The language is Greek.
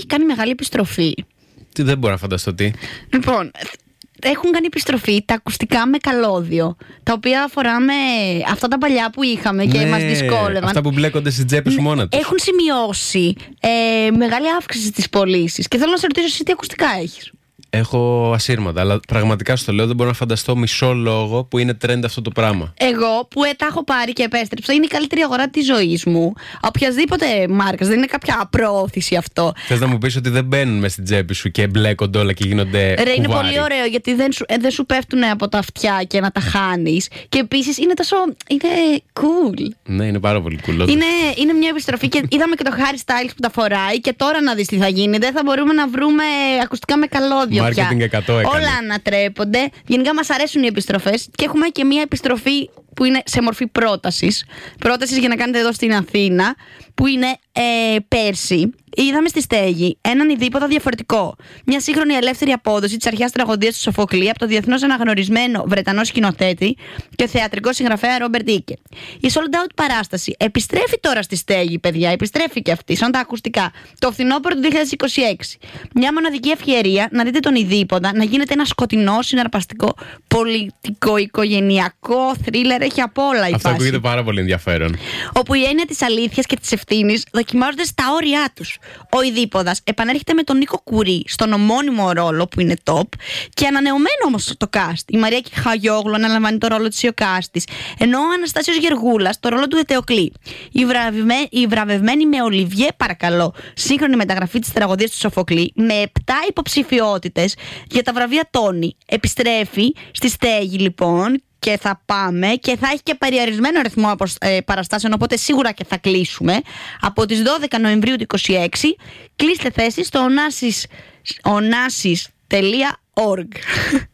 κάνει μεγάλη επιστροφή. Τι, δεν μπορώ να φανταστώ τι. Λοιπόν, έχουν κάνει επιστροφή τα ακουστικά με καλώδιο, τα οποία φοράμε αυτά τα παλιά που είχαμε και μας δυσκόλευαν. Αυτά που μπλέκονται στην τσέπη σου μόνα τους. Έχουν σημειώσει μεγάλη αύξηση στις πωλήσεις. Και θέλω να σε ρωτήσω εσύ τι ακουστικά έχεις. Έχω ασύρματα, αλλά πραγματικά στο λέω, δεν μπορώ να φανταστώ μισό λόγο που είναι trend αυτό το πράγμα. Εγώ που τα έχω πάρει και επέστρεψα, είναι η καλύτερη αγορά της ζωής μου. Οποιασδήποτε μάρκας, δεν είναι κάποια προώθηση αυτό. Θες να μου πεις ότι δεν μπαίνουν μες στην τσέπη σου και μπλέκονται όλα και γίνονται κουβάρι? Είναι πολύ ωραίο γιατί δεν σου πέφτουν από τα αυτιά και να τα χάνεις. Και επίσης είναι τόσο. Είναι cool. Ναι, είναι πάρα πολύ cool. Είναι μια επιστροφή και είδαμε και το Harry Styles που τα φοράει. Και τώρα να δεις τι θα γίνει. Δεν θα μπορούμε να βρούμε ακουστικά με καλώδιο. Marketing 100 έκανε. Όλα ανατρέπονται. Γενικά μας αρέσουν οι επιστροφές και έχουμε και μια επιστροφή που είναι σε μορφή πρότασης. Πρότασης για να κάνετε εδώ στην Αθήνα, που είναι πέρσι. Είδαμε στη Στέγη έναν ειδήποτα διαφορετικό. Μια σύγχρονη ελεύθερη απόδοση της αρχαίας τραγωδίας του Σοφοκλή από το διεθνώς αναγνωρισμένο Βρετανό σκηνοθέτη και θεατρικό συγγραφέα Ρόμπερτ Ίκε. Η sold out παράσταση επιστρέφει τώρα στη Στέγη, παιδιά. Επιστρέφει και αυτή, σαν τα ακουστικά, το φθινόπωρο του 2026. Μια μοναδική ευκαιρία να δείτε τον ειδήποτα να γίνεται ένα σκοτεινό, συναρπαστικό, πολιτικό, οικογενειακό θρίλερ. Έχει απ' όλα η φάση. Αυτό ακούγεται πάρα πολύ ενδιαφέρον. Όπου η έννοια της αλήθειας και της ευθύνης δοκιμάζονται στα όρια τους. Ο ειδήποδας επανέρχεται με τον Νίκο Κουρί στον ομώνυμο ρόλο που είναι top και ανανεωμένο όμως το cast. Η Μαρία Κιχαγιόγλου αναλαμβάνει το ρόλο της Ιωκάστης, ενώ ο Αναστάσιος Γεργούλας το ρόλο του Ετεοκλή. Η βραβευμένη με Ολιβιέ, παρακαλώ, σύγχρονη μεταγραφή της τραγωδίας του Σοφοκλή, με 7 υποψηφιότητες για τα βραβεία Τόνι, επιστρέφει στη Στέγη λοιπόν. Και θα πάμε και θα έχει και περιορισμένο αριθμό παραστάσεων, οπότε σίγουρα και θα κλείσουμε. Από τις 12 Νοεμβρίου του 2026 κλείστε θέσεις στο onassis.org.